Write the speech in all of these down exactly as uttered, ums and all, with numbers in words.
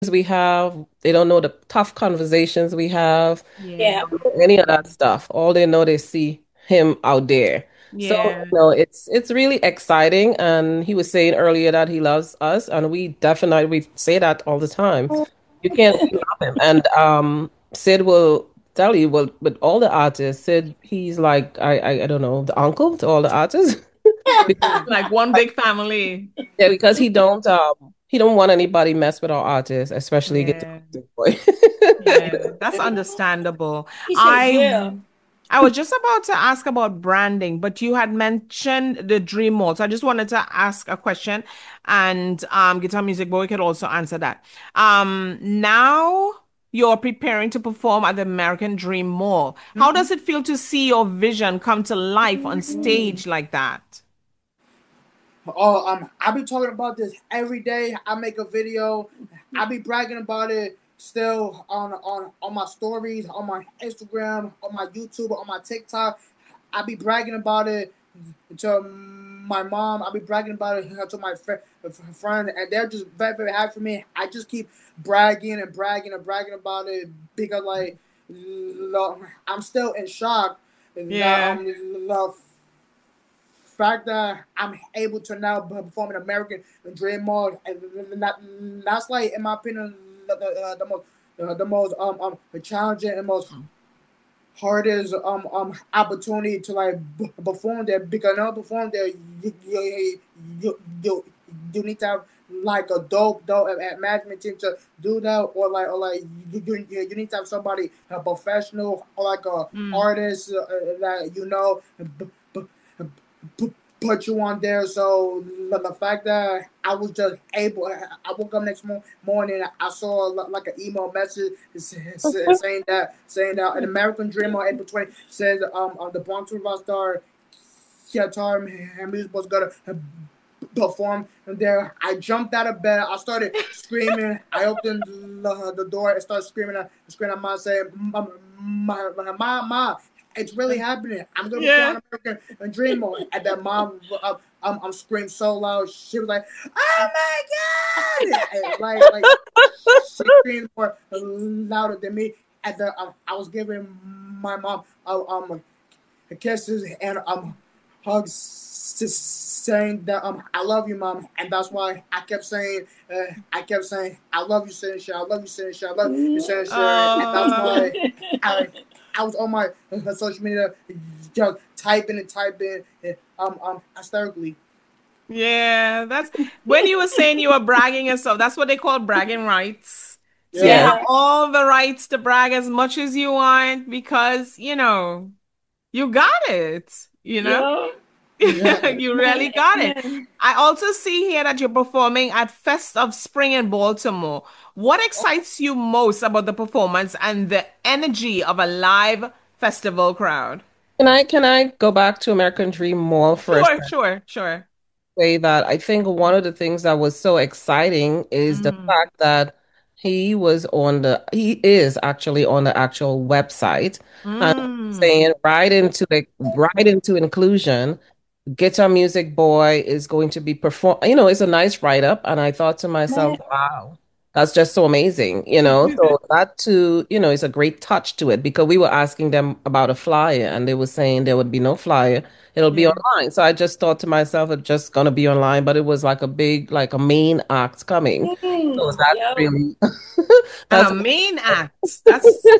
we have. They don't know the tough conversations we have, Yeah. Yeah. any of that stuff. All they know, they see him out there. So, Yeah. you know, it's it's really exciting. And he was saying earlier that he loves us, and we definitely we say that all the time. You can't stop him. And um, Sid will tell you, well, with all the artists, Sid, he's like I I, I don't know, the uncle to all the artists. Because, Like one big family. yeah, because he don't um he don't want anybody mess with our artists, especially Guitar Yeah. Music Boy. Yeah, that's understandable. He said, I yeah. I was just about to ask about branding, but you had mentioned the Dream Mall. So I just wanted to ask a question, and um, Guitar Music Boy could also answer that. Um, now you're preparing to perform at the American Dream Mall. How does it feel to see your vision come to life on stage like that? Oh, um, I be talking about this every day. I make a video. I be bragging about it still on on on my stories, on my Instagram, on my YouTube, on my TikTok. I be bragging about it to my mom. I be bragging about it to my fr- friend, and they're just very very happy for me. I just keep bragging and bragging and bragging about it because like I'm still in shock. The, Yeah. um, the fact that I'm able to now perform in American Dream Mode, and that, that's like, in my opinion, the, the, the most uh, the most um um challenging and most hardest um um opportunity to like b- perform there, because now perform there you you, you you you need to have like a dope dope at management team to do that, or like or like you you, you need to have somebody, a professional, or like a Mm. artist uh, that you know b- b- b- put you on there. So the, the fact that I was just able, I woke up next mo- morning, I saw like an email message saying that saying that an American Dream on April twentieth says um, um the Bronx rock star Kiatar and music was gonna perform. And there I jumped out of bed, I started screaming, I opened the, the door and started screaming at screaming at mom saying, "Mom, mom, mom, mom, it's really happening. I'm gonna Yeah. perform American Dream Mode." And then mom, uh, um, I'm screamed so loud. She was like, "Oh my god!" And like, like she screamed more louder than me. And then um, I was giving my mom uh, um kisses and um hugs, saying that um I love you, mom. And that's why I kept saying, uh, I kept saying, I love you, Senator. I love you, Senator. I love you, Senator. And that's Uh, why I I was on my uh, social media just typing and typing uh, um um hysterically. yeah, that's when you were saying you were bragging yourself. That's what they call bragging rights. So you Yeah. have Yeah. all the rights to brag as much as you want because, you know, you got it, you know? Yeah. Yeah. You really got it. Amen. I also see here that you're performing at Fest of Spring in Baltimore. What excites you most about the performance and the energy of a live festival crowd? Can I can I go back to American Dream Mall first Sure, sure, sure. say that I think one of the things that was so exciting is the Mm, fact that he was on the, he is actually on the actual website and mm. saying right into the right into inclusion. Guitar Music Boy is going to be perform. You know, it's a nice write up, and I thought to myself, Man. wow, that's just so amazing. You know, so that too, you know, is a great touch to it because we were asking them about a flyer, and they were saying there would be no flyer. It'll be Yeah. online. So I just thought to myself, it's just gonna be online, but it was like a big, like a main act coming. So Mm. that's Yo. really And a that's main act. That's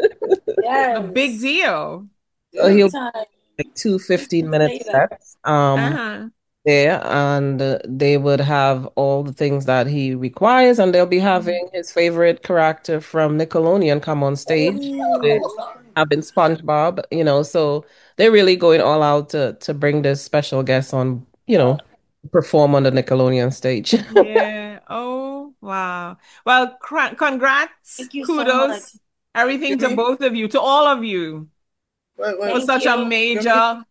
a big Yes. deal. so Big he'll time. like two fifteen minute Say that. sets. Um Uh-huh. there, and uh, they would have all the things that he requires, and they'll be Mm. having his favorite character from Nickelodeon come on stage, which Ooh. have been SpongeBob, you know, so they're really going all out to to bring this special guest on, you know, perform on the Nickelodeon stage. Yeah. Oh, wow. Well, cr congrats, Thank you so much. kudos, everything Excuse to me? both of you, to all of you Wait, for wait. Thank such a you. Excuse me? major.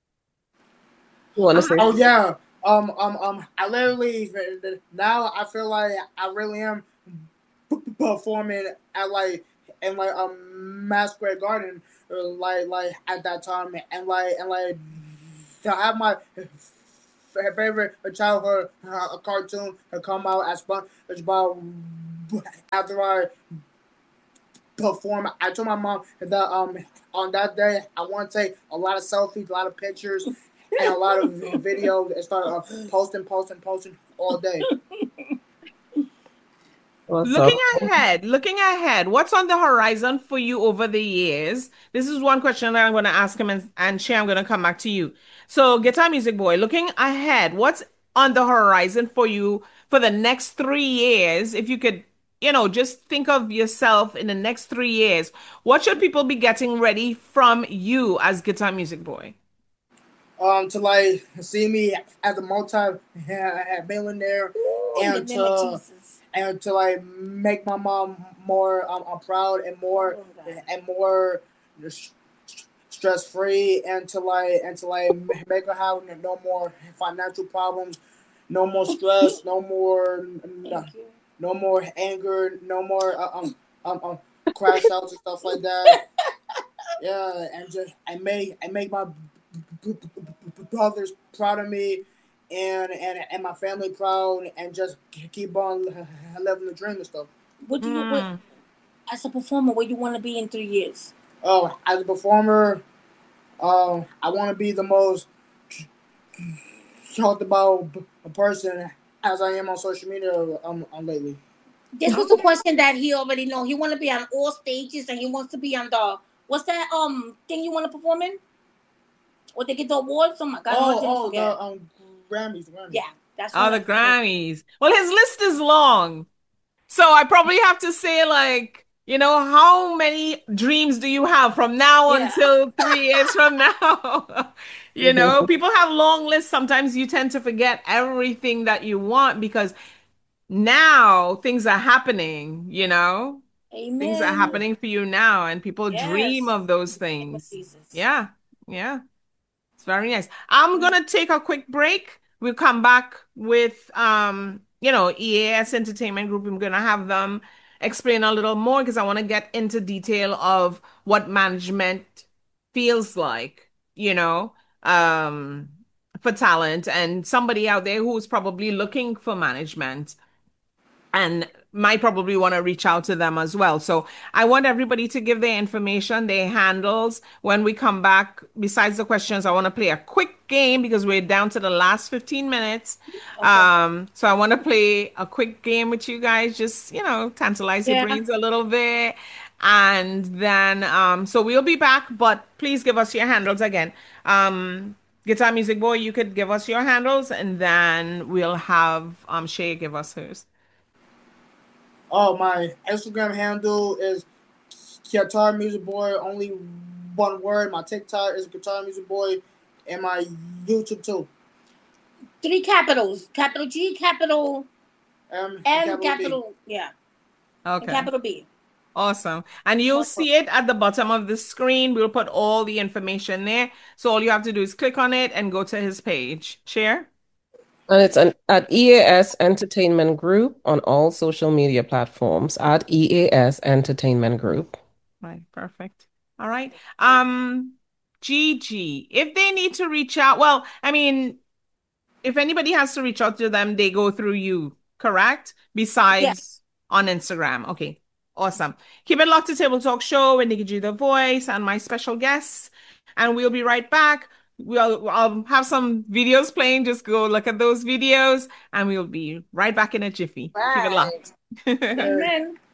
You want to say Uh-huh. Oh something? yeah. Um um um I literally, now I feel like I really am performing at like in like a um, Masquerade Garden, uh, like like at that time, and like and like to have my favorite childhood uh, cartoon come out as SpongeBob after I perform, I told my mom that um on that day I want to take a lot of selfies, a lot of pictures, and a lot of videos, and start uh, posting, posting, posting all day. What's Looking up? ahead, looking ahead, what's on the horizon for you over the years? This is one question that I'm going to ask him, and, and Shay, I'm going to come back to you. So, Guitar Music Boy, looking ahead, what's on the horizon for you for the next three years? If you could, you know, just think of yourself in the next three years, what should people be getting ready from you as Guitar Music Boy? Um, to like see me as a multi-millionaire, and to and to like make my mom more um, uh, proud and more and more stress free, and to like and to like make her have no more financial problems, no more stress, no more no, no more anger, no more uh, um um, um crash outs and stuff like that. Yeah, and just I make I make my brothers proud of me, and and and my family proud, and just keep on living the dream and stuff. What do you what, Mm. as a performer? Where you want to be in three years? Oh, as a performer, um, I want to be the most talked about a person as I am on social media um, um lately. This was a question that he already know. He want to be on all stages, and he wants to be on the what's that um thing you want to perform in? Or they get the awards? Oh my god! I Oh, want to oh, forget. the um Grammys, Grammys. Yeah, that's Oh, what the I forget. Grammys. Well, his list is long. So I probably have to say, like, you know, how many dreams do you have from now Yeah. until three years from now? You know, people have long lists. Sometimes you tend to forget everything that you want because now things are happening, you know? Things are Amen. happening for you now, and people dream Yes. of those In the name of things. Jesus. Yeah, yeah. It's very nice. I'm gonna take a quick break. We'll come back with um, you know, E A S Entertainment Group. I'm gonna have them explain a little more because I want to get into detail of what management feels like, you know, um, for talent and somebody out there who's probably looking for management and might probably want to reach out to them as well. So I want everybody to give their information, their handles. When we come back, besides the questions, I want to play a quick game because we're down to the last fifteen minutes. Okay. Um, so I want to play a quick game with you guys, just, you know, tantalize your Yeah. brains a little bit. And then, um, so we'll be back, but please give us your handles again. Um, Guitar Music Boy, you could give us your handles, and then we'll have um Shay give us hers. Oh, my Instagram handle is Guitar Music Boy, only one word. My TikTok is Guitar Music Boy, and my YouTube too. Three capitals: capital G, capital M, M, capital B. capital yeah, and Okay. capital B. Awesome. And you'll see it at the bottom of the screen. We'll put all the information there. So all you have to do is click on it and go to his page. Share. And it's an, at E A S Entertainment Group on all social media platforms at E A S Entertainment Group. Right. Perfect. All right. Um, Gigi, if they need to reach out, well, I mean, if anybody has to reach out to them, they go through you, correct? Besides Yes. on Instagram. Okay. Awesome. Keep it locked to Table Talk Show with Nikki G the Voice and my special guests. And we'll be right back. We'll I'll have some videos playing. Just go look at those videos and we'll be right back in a jiffy. Keep it Right. locked. Amen.